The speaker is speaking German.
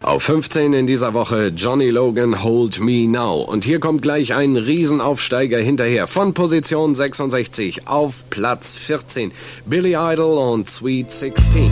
Auf 15 in dieser Woche Johnny Logan, Hold Me Now. Und hier kommt gleich ein Riesenaufsteiger hinterher. Von Position 66 auf Platz 14. Billy Idol und Sweet 16.